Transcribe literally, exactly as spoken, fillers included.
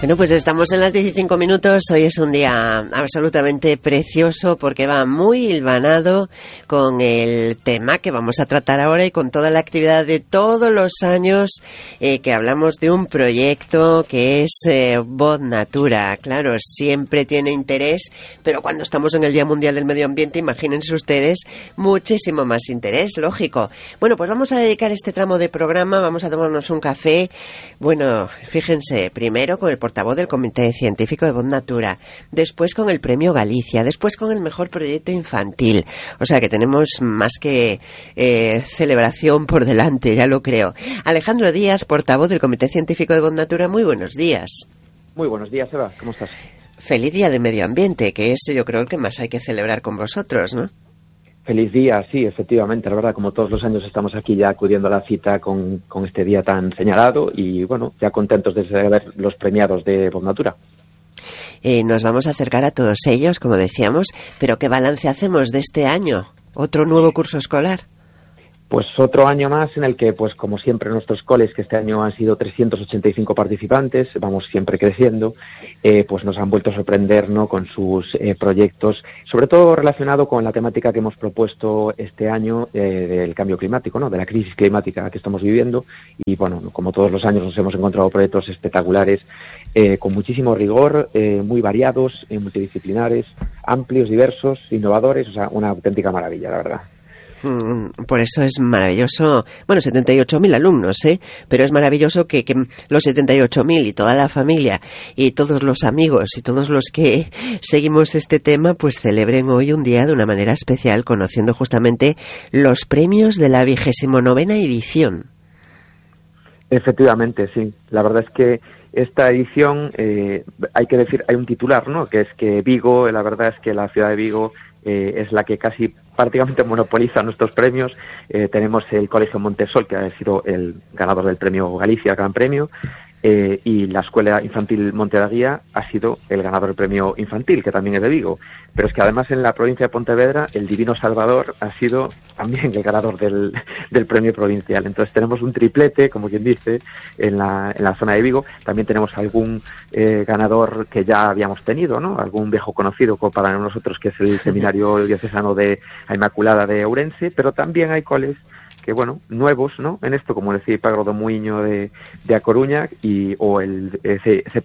Bueno, pues estamos en las diez y cinco minutos. Hoy es un día absolutamente precioso porque va muy hilvanado con el tema que vamos a tratar ahora y con toda la actividad de todos los años eh, que hablamos de un proyecto que es eh, Voz Natura. Claro, siempre tiene interés, pero cuando estamos en el Día Mundial del Medio Ambiente, imagínense ustedes, muchísimo más interés, lógico. Bueno, pues vamos a dedicar este tramo de programa, vamos a tomarnos un café. Bueno, fíjense, primero con el portavoz del Comité Científico de Voz Natura, después con el Premio Galicia, después con el Mejor Proyecto Infantil. O sea que tenemos más que eh, celebración por delante, ya lo creo. Alejandro Díaz, portavoz del Comité Científico de Voz Natura, muy buenos días. Muy buenos días, Eva, ¿cómo estás? Feliz Día de Medio Ambiente, que es yo creo el que más hay que celebrar con vosotros, ¿no? Feliz día, sí, efectivamente, la verdad, como todos los años estamos aquí ya acudiendo a la cita con, con este día tan señalado y, bueno, ya contentos de ver los premiados de Voz Natura. Eh, nos vamos a acercar a todos ellos, como decíamos, pero ¿qué balance hacemos de este año? ¿Otro nuevo curso escolar? Pues otro año más en el que, pues como siempre, nuestros coles, que este año han sido trescientos ochenta y cinco participantes, vamos siempre creciendo, eh, pues nos han vuelto a sorprender, ¿no?, con sus eh, proyectos, sobre todo relacionado con la temática que hemos propuesto este año eh, del cambio climático, ¿no?, de la crisis climática que estamos viviendo. Y bueno, como todos los años nos hemos encontrado proyectos espectaculares, eh, con muchísimo rigor, eh, muy variados, eh, multidisciplinares, amplios, diversos, innovadores, o sea, una auténtica maravilla, la verdad. Por eso es maravilloso, bueno, setenta y ocho mil alumnos, ¿eh? Pero es maravilloso que, que los setenta y ocho mil y toda la familia y todos los amigos y todos los que seguimos este tema, pues celebren hoy un día de una manera especial, conociendo justamente los premios de la vigésimo novena edición. Efectivamente, sí. La verdad es que esta edición, eh, hay que decir, hay un titular, ¿no?, que es que Vigo, la verdad es que la ciudad de Vigo eh, es la que casi prácticamente monopoliza nuestros premios. Eh, tenemos el Colegio Montesol, que ha sido el ganador del Premio Galicia, Gran Premio, eh, y la Escuela Infantil Monte da Guía ha sido el ganador del Premio Infantil, que también es de Vigo. Pero es que además en la provincia de Pontevedra, el Divino Salvador ha sido también el ganador del, del Premio Provincial. Entonces tenemos un triplete, como quien dice, en la, en la zona de Vigo. También tenemos algún eh, ganador que ya habíamos tenido, ¿no?, algún viejo conocido como para nosotros, que es el Seminario Diocesano de Inmaculada de Ourense, pero también hay coles que, bueno, nuevos, ¿no?, en esto, como decía Pagro do Muiño de, de A Coruña, y, o el C